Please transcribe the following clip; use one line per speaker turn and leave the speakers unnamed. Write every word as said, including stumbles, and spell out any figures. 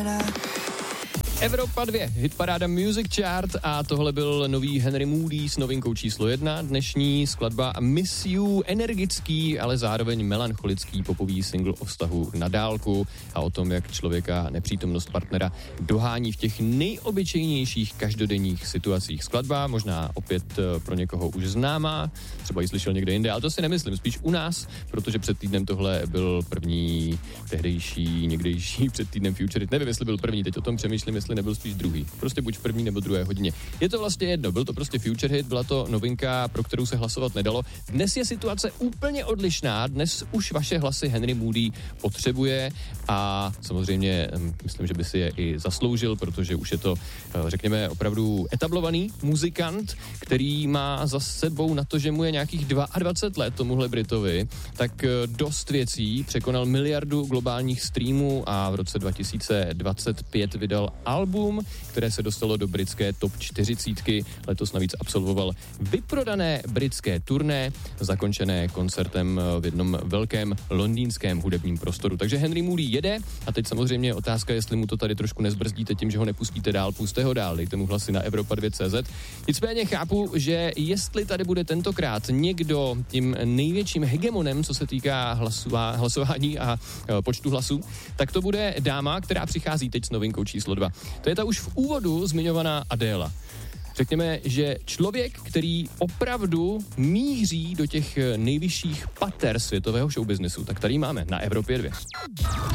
Evropa dva, hitparáda Music Chart a tohle byl nový Henry Moody s novinkou číslo jedna. Dnešní skladba Miss You, energický, ale zároveň melancholický popový single o vztahu na dálku a o tom, jak člověka nepřítomnost partnera dohání v těch nejobyčejnějších každodenních situacích. Skladba možná opět pro někoho už známá, třeba ji slyšel někde jinde, ale to si nemyslím, spíš u nás, protože před týdnem tohle byl první, tehdejší, někdejší před týdnem Future Hit. Nevím, jestli byl první, teď o tom přemýšlím, jestli nebyl spíš druhý. Prostě buď v první nebo druhé hodině. Je to vlastně jedno, byl to prostě Future Hit, byla to novinka, pro kterou se hlasovat nedalo. Dnes je situace úplně odlišná, dnes už vaše hlasy Henry Moody potřebuje a samozřejmě myslím, že by si je i zasloužil, protože už je to, řekněme, opravdu etablovaný muzikant, který má za sebou na to, že mu je nějakých dvacet dva let tomuhle Britovi, tak dost věcí, překonal miliardu globálních streamů a v roce dva tisíce dvacet pět vydal album, které se dostalo do britské top čtyřicítky. Letos navíc absolvoval vyprodané britské turné, zakončené koncertem v jednom velkém londýnském hudebním prostoru. Takže Henry Moody jede a teď samozřejmě je otázka, jestli mu to tady trošku nezbrzdíte tím, že ho nepustíte dál, puste ho dál, dejte mu hlasy na Evropa dva tečka cé zet. Nicméně chápu, že jestli tady bude tentokrát někdo tím největším hegemonem, co se týká hlasová, hlasování a e, počtu hlasů, tak to bude dáma, která přichází teď s novinkou číslo dva. To je ta už v úvodu zmiňovaná Adéla. Řekněme, že člověk, který opravdu míří do těch nejvyšších pater světového showbiznesu, tak tady máme na Evropě dva.